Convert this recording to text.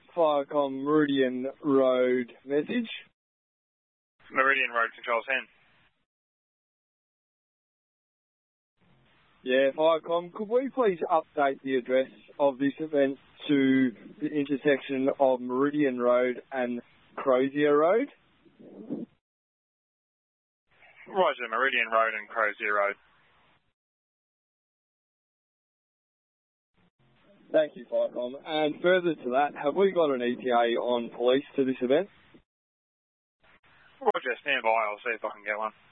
Firecom Meridian Road message. Meridian Road, Control 10. Yeah, Firecom, could we please update the address of this event to the intersection of Meridian Road and Crozier Road? Roger, Meridian Road and Crozier Road. Thank you, Firecom. And further to that, have we got an ETA on police to this event? Roger, stand by. I'll see if I can get one.